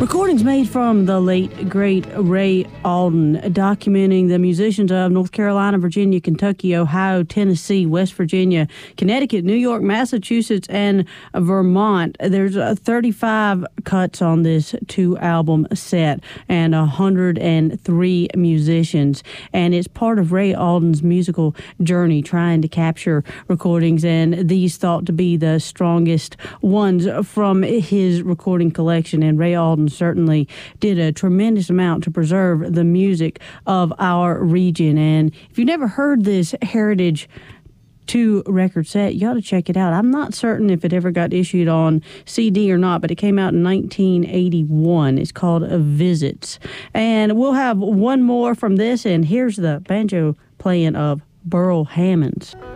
Recordings made from the late, great Ray Alden, documenting the musicians of North Carolina, Virginia, Kentucky, Ohio, Tennessee, West Virginia, Connecticut, New York, Massachusetts, and Vermont. There's 35 cuts on this two-album set and 103 musicians. And it's part of Ray Alden's musical journey, trying to capture recordings, and these thought to be the strongest ones from his recording collection. And Ray Alden certainly did a tremendous amount to preserve the music of our region. And if you've never heard this Heritage 2 record set, you ought to check it out. I'm not certain if it ever got issued on CD or not, but it came out in 1981. It's called Visits. And we'll have one more from this, and here's the banjo playing of Burl Hammonds.